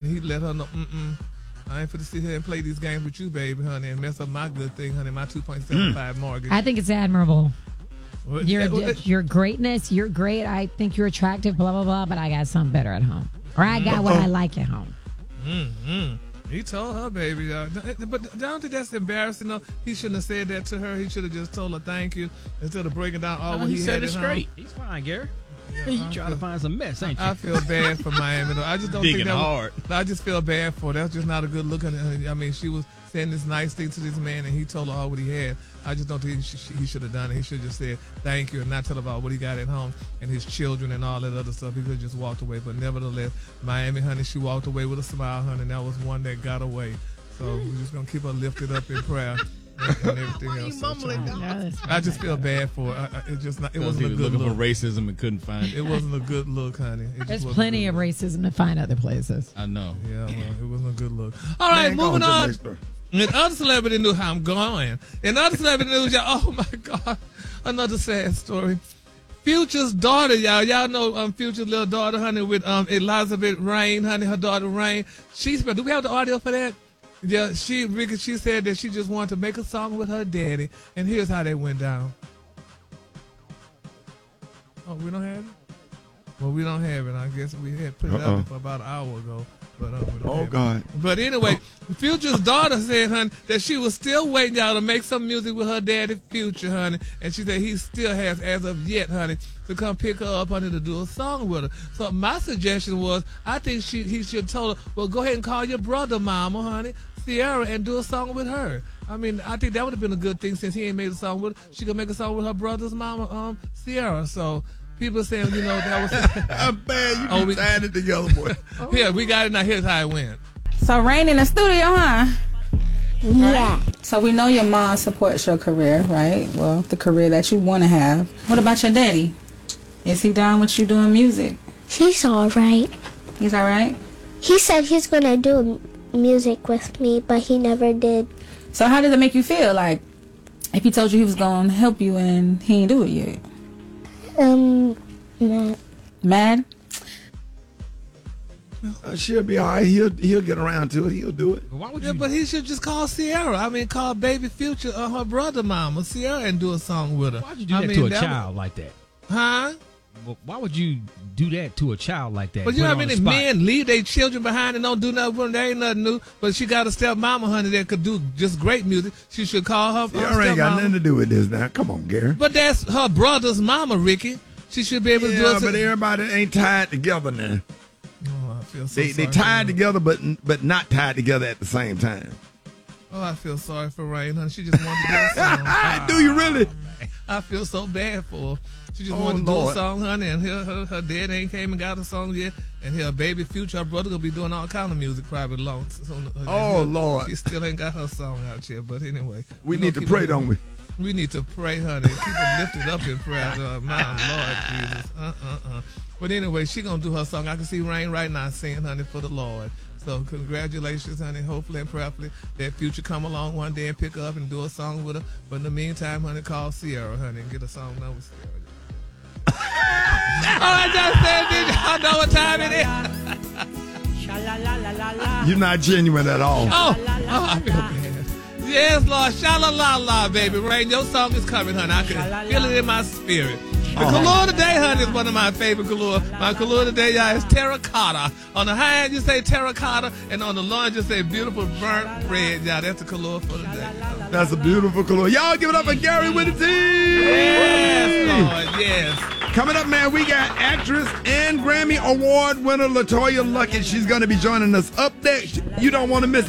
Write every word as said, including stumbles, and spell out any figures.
he let her know, mm-mm, I ain't finna sit here and play these games with you, baby, honey, and mess up my good thing, honey, my two point seven five mm. mortgage. I think it's admirable. Your, your greatness, you're great. I think you're attractive, blah, blah, blah, but I got something better at home. Or I got what I like at home. Mm-hmm. He told her, baby. Uh, but I don't think that's embarrassing. No, he shouldn't have said that to her. He should have just told her thank you instead of breaking down all oh, what he, he had said it straight. Home. He's fine, Gary. Yeah, you trying feel, to find some mess, ain't you? I feel bad for Miami, though. I just don't Digging think that hard. Was, I just feel bad for her. That's just not a good look. I mean, she was saying this nice thing to this man, and he told her all what he had. I just don't think he, sh- he should have done it. He should have just said thank you and not tell her about what he got at home and his children and all that other stuff. He could have just walked away. But nevertheless, Miami, honey, she walked away with a smile, honey, and that was one that got away. So we're just going to keep her lifted up in prayer. And, and everything else. So, no, I just feel bad for her. I, it just not, it wasn't he a was good looking look. for racism and couldn't find it. It wasn't a good look, honey. It There's plenty of racism to find other places. I know. Yeah, well, it wasn't a good look. All right, Man, moving on. on. In other celebrity news, how I'm going. In other celebrity news, y'all, oh my God, another sad story. Future's daughter, y'all, y'all know um, Future's little daughter, honey, with um Elizabeth Rain, honey, her daughter Rain. She's, do we have the audio for that? Yeah, she Ricky, she said that she just wanted to make a song with her daddy, and here's how that went down. Oh, we don't have it? Well, we don't have it. I guess we had put it Uh-oh. up for about an hour ago. But, uh, we don't Oh, have God. It. But anyway, Future's daughter said, honey, that she was still waiting, y'all, to make some music with her daddy, Future, honey. And she said he still has, as of yet, honey, to come pick her up, honey, to do a song with her. So my suggestion was, I think she he should have told her, well, go ahead and call your brother, mama, honey, Sierra, and do a song with her. I mean, I think that would have been a good thing since he ain't made a song with her. She could make a song with her brother's mama, um, Sierra. So people saying, you know, that was... I'm bad. You Oh, be we- tying it together, boy. Yeah, we got it now. Here's how it went. So Rain in the studio, huh? Yeah. So we know your mom supports your career, right? Well, the career that you want to have. What about your daddy? Is he down with you doing music? He's alright. He's all right? He said he's gonna do music with me, but he never did. So how does it make you feel? Like, if he told you he was going to help you and he ain't do it yet? Um, mad. Mad? Uh, she'll be all right. He'll, he'll get around to it. He'll do it. Why would Yeah, you? but he should just call Sierra. I mean, call Baby Future or her brother mama, Sierra, and do a song with her. Why would you do I that mean, to a that child like that? Would, huh? Well, why would you do that to a child like that? But you Put know her how on the many spot? men leave their children behind and don't do nothing for them? There ain't nothing new. But she got a stepmama, honey, that could do just great music. She should call her, You her already got stepmama. nothing to do with this now. Come on, Gary. But that's her brother's mama, Ricky. She should be able to do Yeah, it. but everybody ain't tied together now. Oh, I feel so They they sorry tied for her. together, but but not tied together at the same time. Oh, I feel sorry for Rain, honey. She just wanted to do a song. Ah, Do you really? I feel so bad for her. She just Oh, wanted to do a Lord. song, honey, and her, her, her dad ain't came and got a song yet. And her baby Future, her brother, gonna be doing all kind of music private long. So, Oh, Lord. She still ain't got her song out yet. But anyway. We we need gonna to keep pray, her- don't we? We need to pray, honey. Keep her lifted up in prayer. Uh, my Lord Jesus. Uh-uh-uh. But anyway, she gonna do her song. I can see Rain right now singing, honey, for the Lord. So congratulations, honey. Hopefully and prayerfully that Future come along one day and pick her up and do a song with her. But in the meantime, honey, call Sierra, honey, and get a song done with Sierra. All right, just said, did y'all know what time it is? You're not genuine at all. Oh, oh, I feel bad. Yes, Lord. Sha-la-la-la, baby. Rain, your song is coming, honey. I can feel it in my spirit. The Oh. color today, honey, is one of my favorite color. My color today, y'all, is terracotta. On the high end, you say terracotta, and on the low end, you say beautiful burnt red, y'all. That's the color for today. That's a beautiful color. Y'all give it up for Gary with the team. Yes, Lord, yes. Coming up, man, we got actress and Grammy Award winner LaToya Luckett. She's going to be joining us up next. You don't want to miss it.